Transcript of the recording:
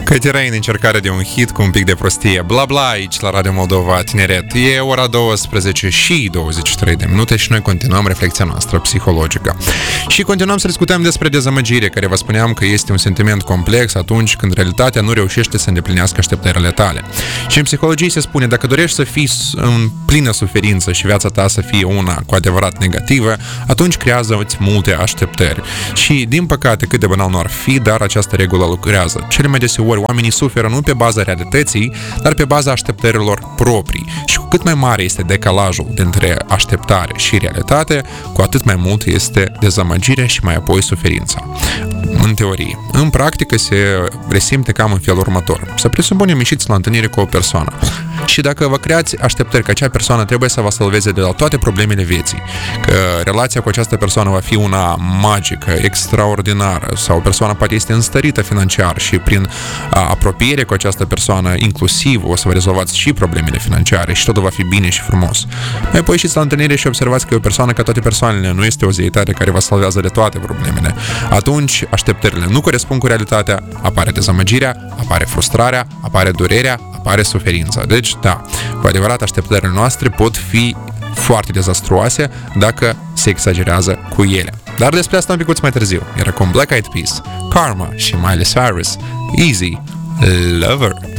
Cătărai în încercarea de un hit cu un pic de prostie. Bla bla aici la Radio Moldova Tineret. E ora 12 și 23 de minute și noi continuăm reflexia noastră psihologică. Și continuăm să discutăm despre dezamăgire, care vă spuneam că este un sentiment complex atunci când realitatea nu reușește să îndeplinească așteptările tale. Și în psihologie se spune, dacă dorești să fii în plină suferință și viața ta să fie una cu adevărat negativă, atunci creează-ți multe așteptări. Și din păcate, cât de banal nu ar fi, dar această regulă lucrează. Cele mai deseori oamenii suferă nu pe baza realității, dar pe baza așteptărilor proprii. Și cu cât mai mare este decalajul dintre așteptare și realitate, cu atât mai mult este dezamăgirea și mai apoi suferința. În teorie. În practică se resimte cam în felul următor. Să presupunem ieșiți la întâlnire cu o persoană. Și dacă vă creați așteptări că acea persoană trebuie să vă salveze de la toate problemele vieții, că relația cu această persoană va fi una magică, extraordinară, sau persoana poate este înstărită financiar și prin apropiere cu această persoană, inclusiv o să vă rezolvați și problemele financiare și totul va fi bine și frumos. Mai apoi ieșiți la întâlnire și observați că e o persoană ca toate persoanele, nu este o zeitate care vă salvează de toate problemele. Atunci, așteptările nu corespund cu realitatea, apare dezamăgirea, apare frustrarea, apare durerea, apare suferința. Deci, da, cu adevărat, așteptările noastre pot fi foarte dezastruoase dacă se exagerează cu ele. Dar despre asta un picuț mai târziu. Era cu Black Eyed Peas, Karma și Miley Cyrus, Easy Lover.